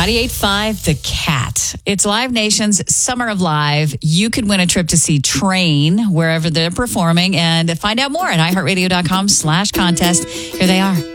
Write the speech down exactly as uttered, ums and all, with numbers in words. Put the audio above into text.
ninety-eight point five The Cat. It's Live Nation's Summer of Live. You could win a trip to see Train wherever they're performing, and find out more at iHeartRadio.com slash contest. Here they are.